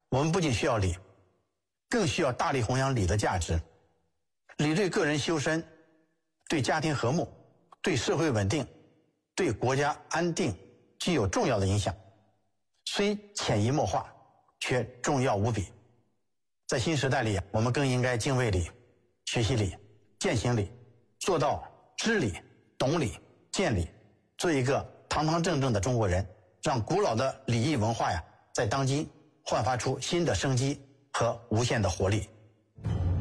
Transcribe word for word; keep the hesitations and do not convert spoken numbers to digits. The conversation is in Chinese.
我们不仅需要礼，更需要大力弘扬礼的价值。礼对个人修身、对家庭和睦、对社会稳定、对国家安定具有重要的影响，虽潜移默化，却重要无比。在新时代里，我们更应该敬畏礼、学习礼、践行礼，做到知礼、懂礼、见礼，做一个堂堂正正的中国人，让古老的礼仪文化呀，在当今焕发出新的生机和无限的活力。